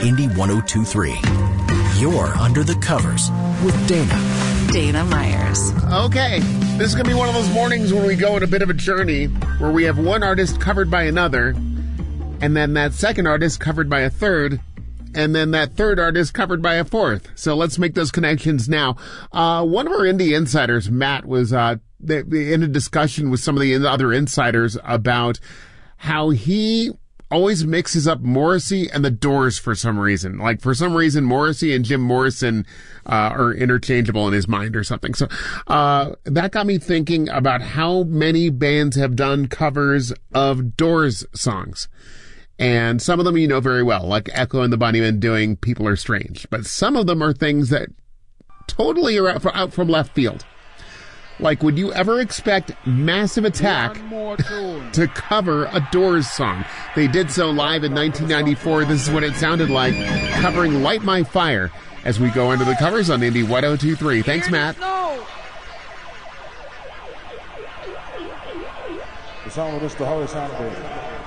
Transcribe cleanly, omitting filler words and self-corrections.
Indy 102.3. You're Under the Covers with Dana Myers. Okay, this is going to be one of those mornings when we go on a bit of a journey where we have one artist covered by another, and then that second artist covered by a third, and then that third artist covered by a fourth. So let's make those connections now. One of our indie insiders, Matt, was in a discussion with some of the other insiders about how he always mixes up Morrissey and the Doors for some reason. Like, for some reason, Morrissey and Jim Morrison are interchangeable in his mind or something. So that got me thinking about how many bands have done covers of Doors songs. And some of them you know very well, like Echo and the Bunnymen doing People Are Strange. But some of them are things that totally are out from left field. Like, would you ever expect Massive Attack to cover a Doors song? They did so live in 1994. This is what it sounded like, covering Light My Fire, as we go into the covers on Indy 102.3. Thanks, Matt. The song with Mr. Horace Halliday.